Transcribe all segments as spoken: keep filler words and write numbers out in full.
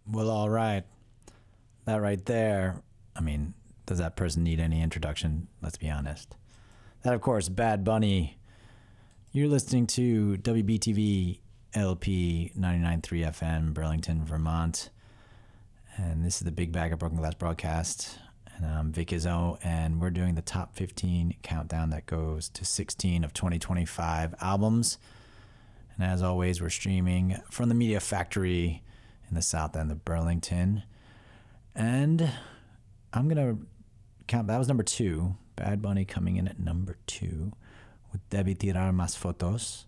Well, all right. That right there, I mean, does that person need any introduction? Let's be honest. That, of course, Bad Bunny. You're listening to W B T V L P ninety-nine point three F M, Burlington, Vermont. And this is the Big Bag of Broken Glass broadcast. And I'm Vic Izzo, and we're doing the top fifteen countdown that goes to sixteen of twenty twenty-five albums. And as always, we're streaming from the Media Factory in the south end of Burlington. And I'm going to count, that was number two. Bad Bunny coming in at number two with Debí Tirar Más Fotos.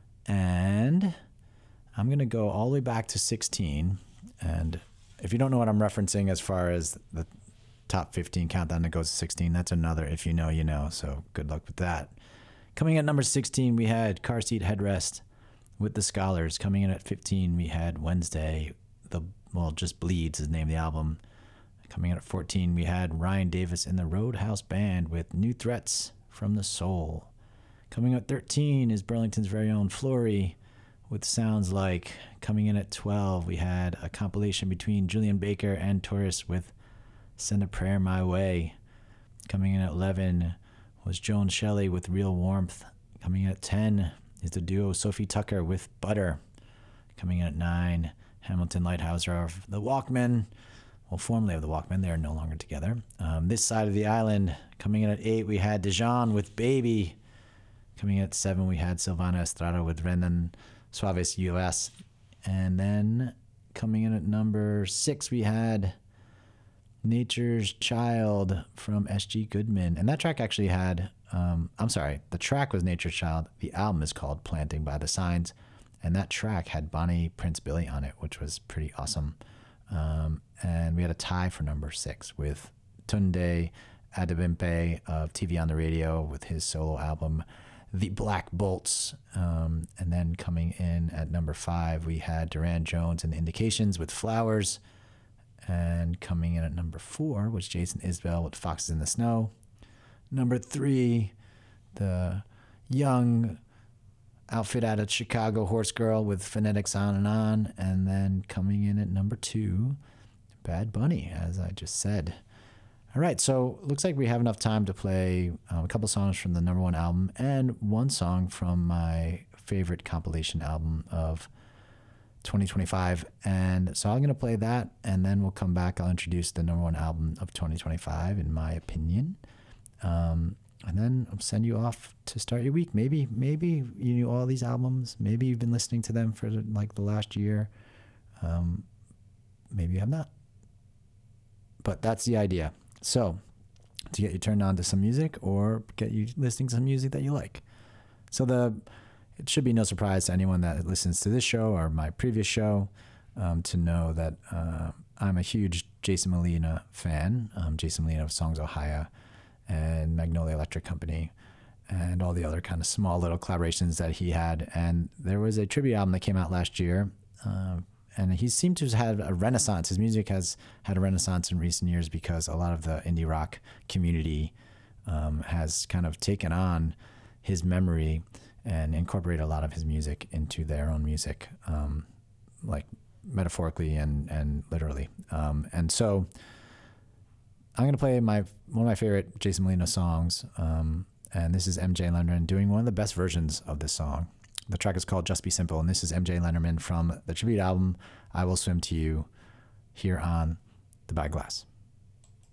And I'm going to go all the way back to sixteen. And if you don't know what I'm referencing as far as the top fifteen countdown that goes to sixteen, that's another if you know, you know. So good luck with that. Coming in at number sixteen, we had Car Seat Headrest with The Scholars. Coming in at fifteen, we had Wednesday, the well, just Bleeds is the name of the album. Coming in at fourteen, we had Ryan Davis and the Roadhouse Band with New Threats from the Soul. Coming in at thirteen is Burlington's very own Flory with Sounds Like. Coming in at twelve, we had a compilation between Julian Baker and Taurus with Send a Prayer My Way. Coming in at eleven was Joan Shelley with Real Warmth. Coming in at ten is the duo Sophie Tucker with Butter. Coming in at nine, Hamilton Lighthouser of the Walkmen. Well, formerly of the Walkmen, they are no longer together. Um, this side of the island, coming in at eight, we had Dijon with Baby. Coming in at seven, we had Silvana Estrada with Renan Suaves U S. And then coming in at number six, we had Nature's Child from S G Goodman. And that track actually had, um, I'm sorry, the track was Nature's Child. The album is called Planting by the Signs. And that track had Bonnie Prince Billy on it, which was pretty awesome. Um, and we had a tie for number six with Tunde Adebimpe of T V on the Radio with his solo album, The Black Bolts. Um, and then coming in at number five, we had Duran Jones and the Indications with Flowers. And coming in at number four was Jason Isbell with Foxes in the Snow. Number three, the young outfit out of Chicago, Horse Girl with Phonetics On and On. And then coming in at number two, Bad Bunny, as I just said. All right, so looks like we have enough time to play um, a couple songs from the number one album and one song from my favorite compilation album of twenty twenty-five. And so I'm going to play that, and then we'll come back. I'll introduce the number one album of twenty twenty-five, in my opinion. Um, and then I'll send you off to start your week. Maybe, maybe you knew all these albums. Maybe you've been listening to them for like the last year. Um, maybe you have not. But that's the idea. So to get you turned on to some music or get you listening to some music that you like. So the it should be no surprise to anyone that listens to this show or my previous show um, to know that uh, I'm a huge Jason Molina fan. Um, Jason Molina of Songs Ohio and Magnolia Electric Company and all the other kind of small little collaborations that he had. And there was a tribute album that came out last year. Uh, and he seemed to have had a renaissance. His music has had a renaissance in recent years because a lot of the indie rock community um, has kind of taken on his memory and incorporate a lot of his music into their own music, um, like metaphorically and, and literally. Um, and so I'm going to play my one of my favorite Jason Molina songs, um, and this is M J Lenderman doing one of the best versions of this song. The track is called Just Be Simple, and this is M J Lenderman from the tribute album, I Will Swim to You, here on The Bag Glass.